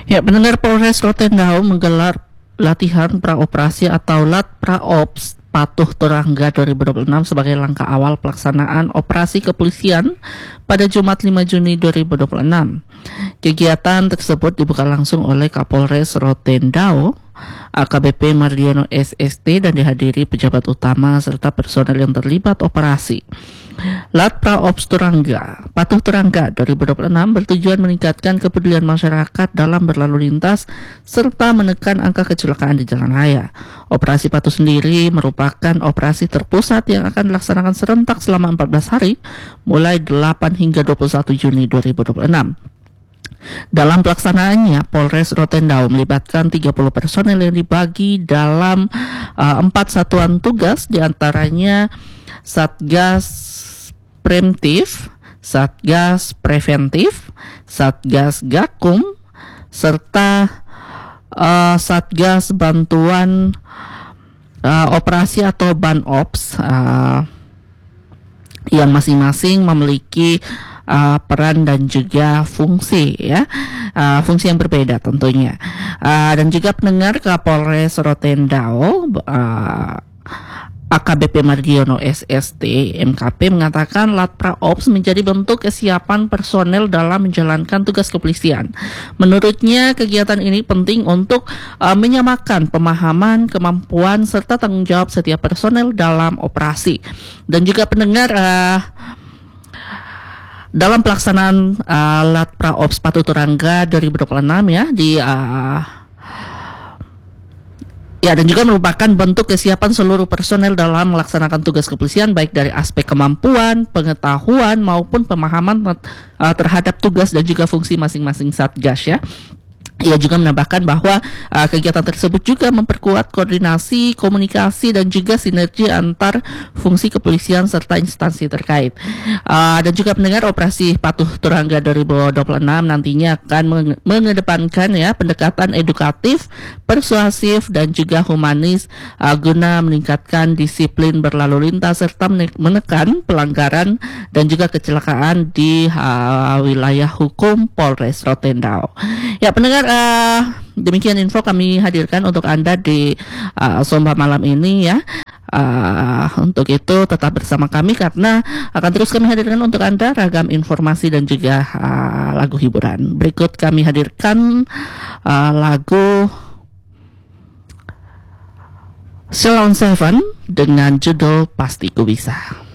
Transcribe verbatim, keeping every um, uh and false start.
Ya, pendengar, Polres Rotendao menggelar latihan praoperasi atau Lat Praops Patuh Turangga dua ribu dua puluh enam sebagai langkah awal pelaksanaan operasi kepolisian pada Jumat lima Juni dua ribu dua puluh enam. Kegiatan tersebut dibuka langsung oleh Kapolres Rotendao, A K B P Mardiono S S T, dan dihadiri pejabat utama serta personel yang terlibat operasi. Lat Praops Turangga Patuh Turangga dua ribu dua puluh enam bertujuan meningkatkan kepedulian masyarakat dalam berlalu lintas serta menekan angka kecelakaan di jalan raya. Operasi Patuh sendiri merupakan operasi terpusat yang akan dilaksanakan serentak selama empat belas hari mulai delapan hingga dua puluh satu Juni dua ribu dua puluh enam. Dalam pelaksanaannya, Polres Rotendao melibatkan tiga puluh personel yang dibagi dalam uh, empat satuan tugas, diantaranya Satgas Preventif, Satgas Preventif, Satgas Gakum, serta uh, Satgas Bantuan uh, Operasi atau Banops, uh, yang masing-masing memiliki Uh, peran dan juga fungsi, ya, uh, fungsi yang berbeda tentunya. Uh, dan juga pendengar, Kapolres Rotendao, uh, A K B P Mardiono S S T M K P mengatakan Lat Praops menjadi bentuk kesiapan personel dalam menjalankan tugas kepolisian. Menurutnya, kegiatan ini penting untuk uh, menyamakan pemahaman, kemampuan, serta tanggung jawab setiap personel dalam operasi. Dan juga pendengar, uh, dalam pelaksanaan uh, Lat Praops Patuh Turangga dua ribu dua puluh enam, ya, di uh, ya dan juga merupakan bentuk kesiapan seluruh personel dalam melaksanakan tugas kepolisian, baik dari aspek kemampuan, pengetahuan maupun pemahaman uh, terhadap tugas dan juga fungsi masing-masing satgas, ya. Ia juga menambahkan bahwa uh, kegiatan tersebut juga memperkuat koordinasi, komunikasi, dan juga sinergi antar fungsi kepolisian serta instansi terkait. Uh, dan juga pendengar, operasi Patuh Turangga dua ribu dua puluh enam nantinya akan menge- mengedepankan, ya, pendekatan edukatif, persuasif, dan juga humanis uh, guna meningkatkan disiplin berlalu lintas serta menekan pelanggaran dan juga kecelakaan di uh, wilayah hukum Polres Rotendao. Ya, pendengar, Uh, demikian info kami hadirkan untuk Anda di uh, Somba malam ini, ya. Uh, untuk itu tetap bersama kami karena akan terus kami hadirkan untuk Anda ragam informasi dan juga uh, lagu hiburan. Berikut kami hadirkan uh, lagu Ceylon Seven dengan judul Pasti Ku Bisa.